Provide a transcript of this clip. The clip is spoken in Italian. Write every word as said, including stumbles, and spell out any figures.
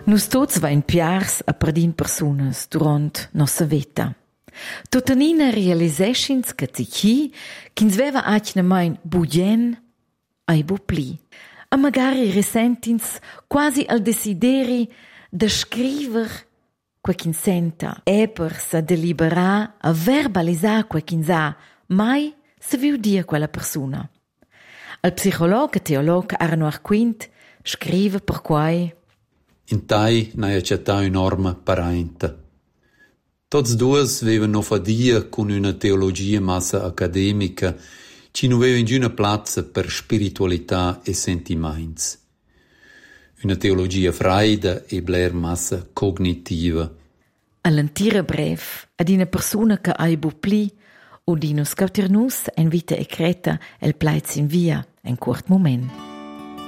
Nus tuts vain piars a perdin persunas durant nossa veta. Tutanina realiseschins che zichi ch'ins veva atgnamein bugen ai bu pli. A magari resentins quasi al desideri de scriver quei ch'ins senta e per sa deliberar a verbalisar quei ch'ins ha mai se viu dir quella persona. Al psicolog e teolog Arnold Quint scrive per quai: In tai n'hai accettau un'orma parenta. Tots duas vevan no fadia con una teologia massa academica, ci non veva ingüna plazza per spiritualità e sentiments. Una teologia freida e bler massa cognitiva. All'antira brev ad una persona che hai bu pli o dinus cautir nus en vita e creta el plaiz in via en curt moment.